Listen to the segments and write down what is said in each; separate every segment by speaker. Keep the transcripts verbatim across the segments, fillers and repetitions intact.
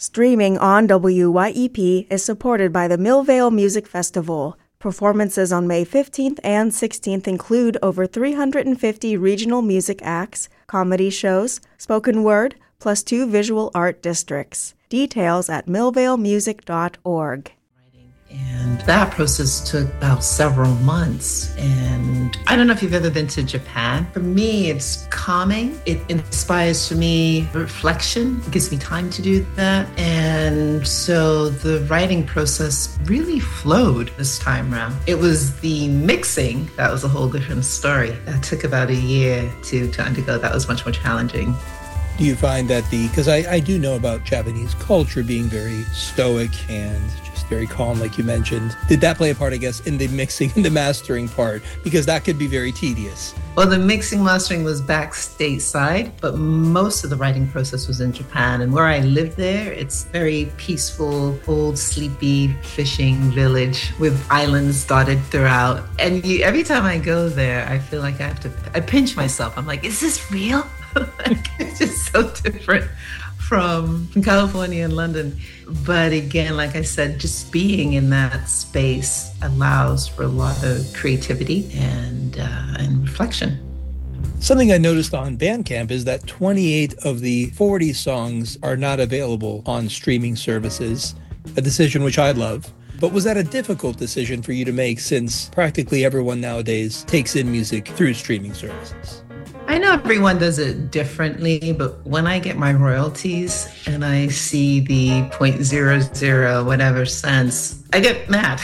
Speaker 1: Streaming on W Y E P is supported by the Millvale Music Festival. Performances on May fifteenth and sixteenth include over three hundred fifty regional music acts, comedy shows, spoken word, plus two visual art districts. Details at millvale music dot org.
Speaker 2: And that process took about several months. And I don't know if you've ever been to Japan. For me, it's calming. It inspires for me reflection. It gives me time to do that. And so the writing process really flowed this time around. It was the mixing that was a whole different story. That took about a year to, to undergo. That was much more challenging.
Speaker 3: Do you find that the, because I, I do know about Japanese culture being very stoic and very calm, like you mentioned. Did that play a part, I guess, in the mixing and the mastering part? Because that could be very tedious.
Speaker 2: Well, the mixing mastering was back stateside, but most of the writing process was in Japan. And where I lived there, it's very peaceful, old, sleepy fishing village with islands dotted throughout. And you, every time I go there, I feel like I have to, I pinch myself. I'm like, is this real? Like, it's just so different from, from California and London. But again, like I said, just being in that space allows for a lot of creativity and uh, and reflection.
Speaker 3: Something I noticed on Bandcamp is that twenty-eight of the forty songs are not available on streaming services, a decision which I love. But was that a difficult decision for you to make, since practically everyone nowadays takes in music through streaming services?
Speaker 2: I know everyone does it differently, but when I get my royalties and I see the zero point zero zero whatever cents, I get mad.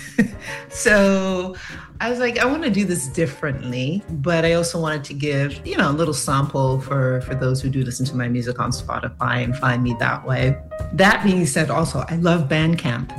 Speaker 2: So I was like, I want to do this differently, but I also wanted to give, you know, a little sample for, for those who do listen to my music on Spotify and find me that way. That being said, also, I love Bandcamp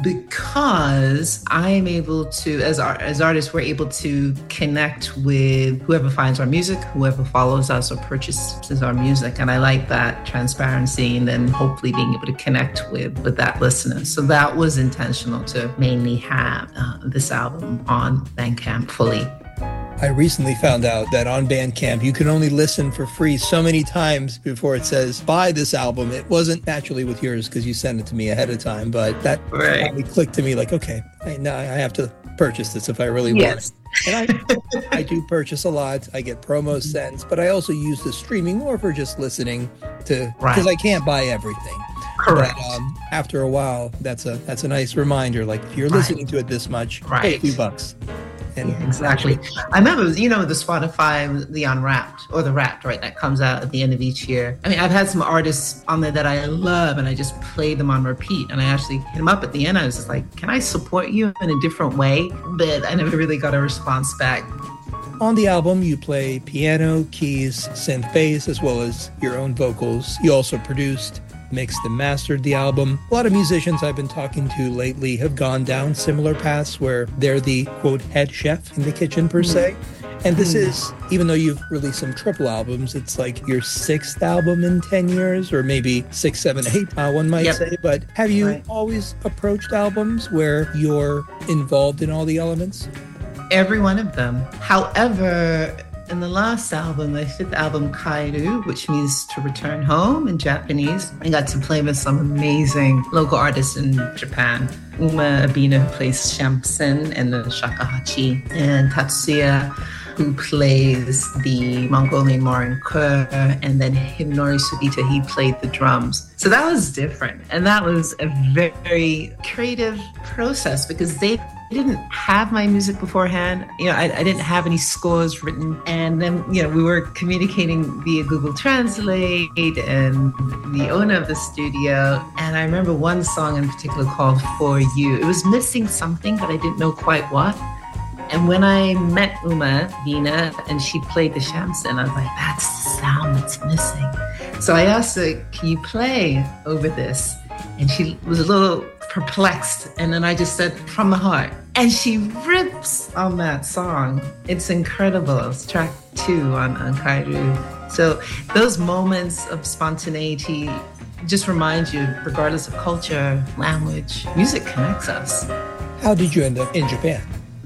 Speaker 2: because I am able to, as art, as artists, we're able to connect with whoever finds our music, whoever follows us or purchases our music. And I like that transparency, and then hopefully being able to connect with, with that listener. So that was intentional, to mainly have uh, this album on Bandcamp fully.
Speaker 3: I recently found out that on Bandcamp, you can only listen for free so many times before it says, buy this album. It wasn't naturally with yours because you sent it to me ahead of time, but that
Speaker 2: right.
Speaker 3: finally clicked to me like, okay, I, now I have to purchase this if I really
Speaker 2: yes.
Speaker 3: want it. And I, I do purchase a lot. I get promo sends, but I also use the streaming more for just listening to, because right. I can't buy everything.
Speaker 2: Correct.
Speaker 3: But, um, after a while, that's a that's a nice reminder. Like, if you're
Speaker 2: right.
Speaker 3: listening to it this much,
Speaker 2: right.
Speaker 3: pay a few bucks.
Speaker 2: And yeah, exactly. I remember, you know, the Spotify, the Unwrapped or the Wrapped, right? That comes out at the end of each year. I mean, I've had some artists on there that I love, and I just play them on repeat. And I actually hit them up at the end. I was just like, can I support you in a different way? But I never really got a response back.
Speaker 3: On the album, you play piano, keys, synth bass, as well as your own vocals. You also produced, mixed and mastered the album. A lot of musicians I've been talking to lately have gone down similar paths where they're the, quote, head chef in the kitchen, per se. And this is, even though you've released some triple albums, it's like your sixth album in ten years, or maybe six, seven, eight, uh, one might yep. say. But have you right. always approached albums where you're involved in all the elements?
Speaker 2: Every one of them. However, in the last album, the fifth album, Kairu, which means to return home in Japanese, I got to play with some amazing local artists in Japan. Uma Abina, who plays Shamsen and the shakuhachi, and Tatsuya, who plays the Mongolian Morin Kur, and then Himnori Sugita, he played the drums. So that was different. And that was a very creative process because they didn't have my music beforehand. You know, I, I didn't have any scores written. And then, you know, we were communicating via Google Translate and the owner of the studio. And I remember one song in particular called For You. It was missing something, but I didn't know quite what. And when I met Uma Vina and she played the shamisen, I was like, that's the sound that's missing. So I asked her, can you play over this? And she was a little perplexed. And then I just said, from the heart. And she rips on that song. It's incredible. It's track two on, on Kairu. So those moments of spontaneity just remind you, regardless of culture, language, music connects us.
Speaker 3: How did you end up in Japan?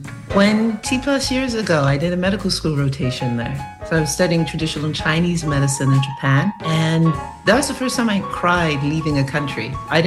Speaker 2: twenty plus years ago, I did a medical school rotation there. So I was studying traditional Chinese medicine in Japan. And that was the first time I cried leaving a country. I didn't